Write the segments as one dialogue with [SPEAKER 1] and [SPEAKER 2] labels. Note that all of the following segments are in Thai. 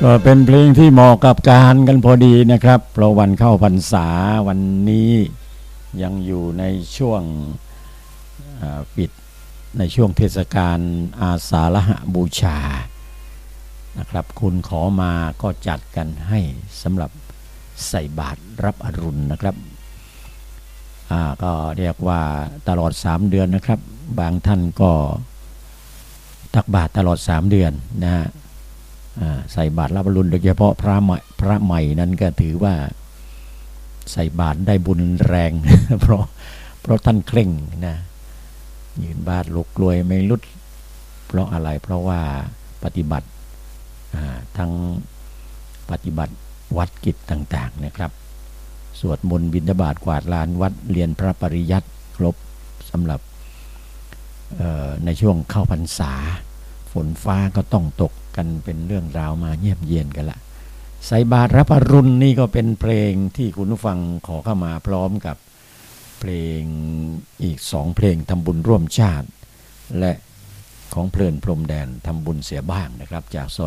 [SPEAKER 1] ก็เป็นเพลงที่เหมาะกับการกันพอดีนะครับเพราะวันเข้าพรรษาวันนี้ยังอยู่ในช่วงปิดในช่วงเทศกาลอาสาฬหบูชานะครับคุณขอมาก็จัดกันให้สำหรับใส่บาตรรับอรุณนะครับก็เรียกว่าตลอด3เดือนนะครับบางท่านก็ตักบาตรตลอด3เดือนนะฮะใส่บาตรรับอรุณโดยเฉพาะพระใหม่นั้นก็ถือว่าใส่บาตรได้บุญแรง เพราะท่านเคร่งนะยืนบาตรลุกลวยไม่ลุดเพราะอะไรเพราะว่าปฏิบัติทั้งปฏิบัติวัดกิจต่างๆนะครับสวดมนต์บิณฑบาตกวาดลานวัดเรียนพระปริยัติครบสำหรับในช่วงเข้าพรรษาฝนฟ้าก็ต้องตกกันเป็นเรื่องราวมาเงียบเย็นกันละใส่บาตรรับอรุณนี่ก็เป็นเพลงที่คุณผู้ฟังขอเข้ามาพร้อมกับเพลงอีก2เพลงทำบุญร่วมชาติและของเพลินพรมแดนทำบุญเสียบ้างนะครับจากซอย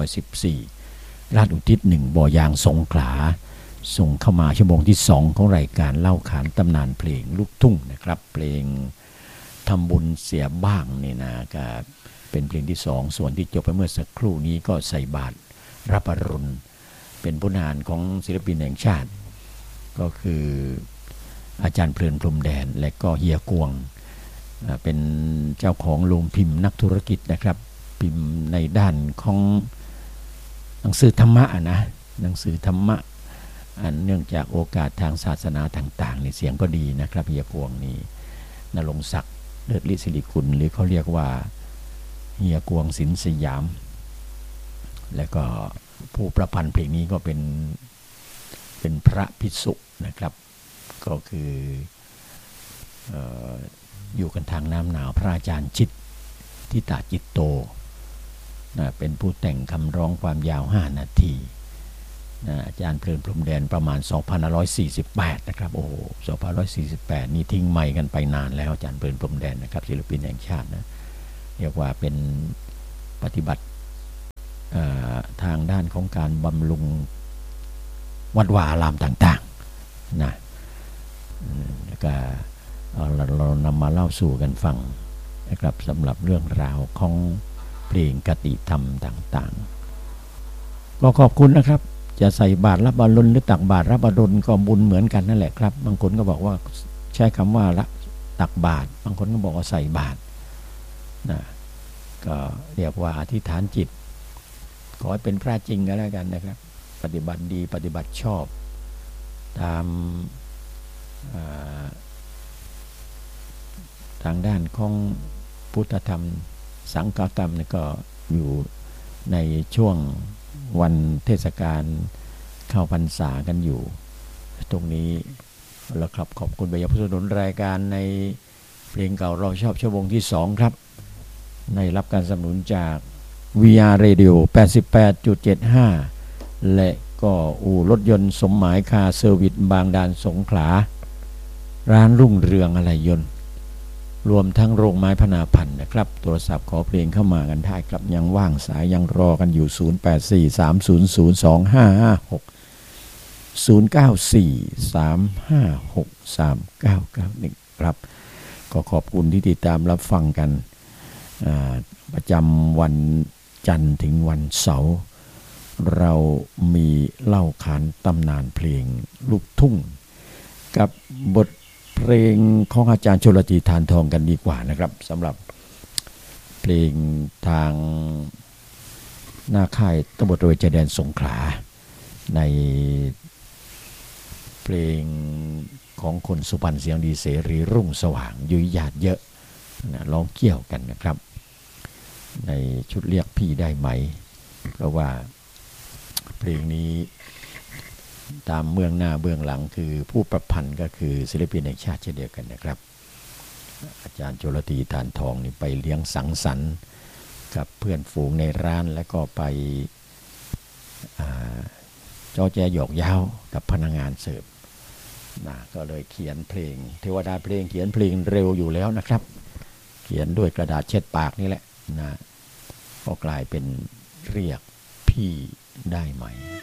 [SPEAKER 1] 14ราชอุทิศ1บ่อยางสงขลาส่งเข้ามาชั่วโมงที่2ของรายการเล่าขานตำนานเพลงลูกทุ่งนะครับเพลงทำบุญเสียบ้างนี่นะก็เป็นเพลงที่2ส่วนที่จบไปเมื่อสักครู่นี้ก็ใส่บาตรรับอรุณเป็นผลงานของศิลปินแห่งชาติก็คืออาจารย์เพลินพรมแดนและก็เฮียกวงเป็นเจ้าของโรงพิมพ์นักธุรกิจนะครับพิมพ์ในด้านของหนังสือธรรมะนะหนังสือธรรมะเนื่องจากโอกาสทางศาสนาต่างๆนี่เสียงก็ดีนะครับเฮียกวงนี่ณรงค์ศักดิ์เลิศฤทธิ์ศิริกุลหรือเขาเรียกว่าเฮียกวงศิลป์สยามและก็ผู้ประพันธ์เพลงนี้ก็เป็นพระภิกษุนะครับก็คืออยู่กันทางน้ำหนาวพระอาจารย์จิตทิตาจิตโตนะเป็นผู้แต่งคำร้องความยาว5นาทีนะอาจารย์เพลินพรมแดนประมาณ2548นะครับโอ้โห2548นี่ทิ้งไมค์กันไปนานแล้วอาจารย์เพลินพรมแดนนะครับศิลปินแห่งชาตินะเรียกว่าเป็นปฏิบัติทางด้านของการบำรุงวัดวาอารามต่างๆนะแล้วก็เรานำมาเล่าสู่กันฟังนะครับสำหรับเรื่องราวของเพลงกติธรรมต่างๆก็ขอบคุณนะครับจะใส่บาตรรับอรุณหรือตักบาตรรับอรุณก็บุญเหมือนกันนั่นแหละครับบางคนก็บอกว่าใช้คำว่าตักบาตรบางคนก็บอกว่าใส่บาตรนะก็เรียกว่าอธิษฐานจิตขอให้เป็นพระจริงก็แล้วกันนะครับปฏิบัติดีปฏิบัติชอบตามทางด้านของพุทธธรรมสังฆกรรมก็อยู่ในช่วงวันเทศกาลเข้าพรรษากันอยู่ตรงนี้แล้วครับขอบคุณไปยังผู้สนับสนุนรายการในเพลงเก่าเราชอบชั่วโมงที่2ครับในรับการสนับสนุนจาก VR Radio 88.75 และก็อู่รถยนต์สมหมายคาร์เซอร์วิสบางดานสงขลาร้านรุ่งเรืองอะไหล่ยนต์รวมทั้งโรงไม้พนาพันธ์นะครับโทรศัพท์ขอเพลงเข้ามากันได้ครับยังว่างสายยังรอกันอยู่ 0843002556 0943563991 ครับก็ขอบคุณที่ติดตามรับฟังกันประจำวันจันทร์ถึงวันเสาร์เรามีเล่าขานตำนานเพลงลูกทุ่งกับบทเพลงของอาจารย์ชลธีทานทองกันดีกว่านะครับสำหรับเพลงทางหน้าค่ายตำรวจตระเวนชายแดนสงขลาในเพลงของคนสุพรรณเสียงดีเสรีรุ่งสว่างยุยญาติเยอะนะร้องเกี่ยวกันนะครับในชุดเรียกพี่ได้ไหมเพราะว่าเพลงนี้ตามเบื้องหน้าเบื้องหลังคือผู้ประพันธ์ก็คือศิลปินแห่งชาติเช่นเดียวกันนะครับอาจารย์ชลธีทานทองนี่ไปเลี้ยงสังสรรค์กับเพื่อนฝูงในร้านแล้วก็ไปจ้อแจหยอกเย้ากับพนักงานเสิร์ฟนะก็เลยเขียนเพลงเทวดาเพลงเขียนเพลงเร็วอยู่แล้วนะครับเขียนด้วยกระดาษเช็ดปากนี่แหละนะก็กลายเป็นเรียกพี่ได้ไหม